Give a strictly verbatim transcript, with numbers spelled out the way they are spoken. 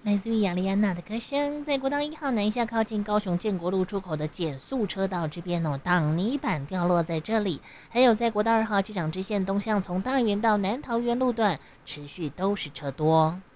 来自于雅利安娜的歌声，在国道一号南下靠近高雄建国路出口的减速车道这边哦，挡泥板掉落在这里。还有在国道二号机场支线东向从大园到南桃园路段，持续都是车多。